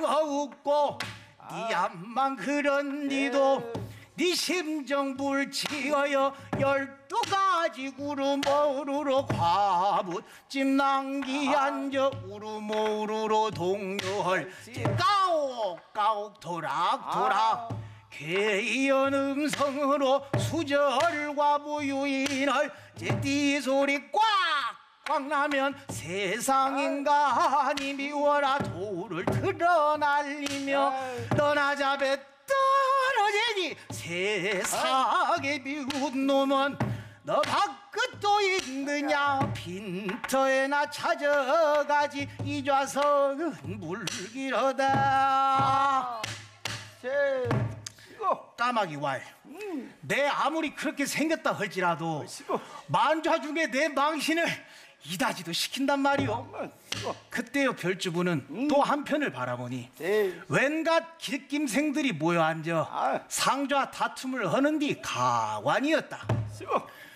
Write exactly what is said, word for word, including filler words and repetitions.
없고 네 앞만 그런디도 네 심정 불치어여 열두 가지 구름오르로 과부찜 낭기 앉아 우르모르로 동요할 까옥까옥 도락도락 괴이한 음성으로 수절과 부유인을 띠소리 꽉꽉 나면 세상 인간이 미워라 돌을 틀어 날리며 떠나자배 떨어지니 세상에 미운 놈은 너 밖도 있느냐 빈터에나 찾아가지 이 좌석은 물기로다. 제 이거 까마귀 왈, 음. 내 아무리 그렇게 생겼다 할지라도 시고 만좌 중에 내 망신을 이다지도 시킨단 말이오. 엄마 이거 그때요 별주부는 음. 또 한편을 바라보니 제 웬갓 길김생들이 모여 앉아 아. 상좌 다툼을 하는 뒤 가관이었다. 시고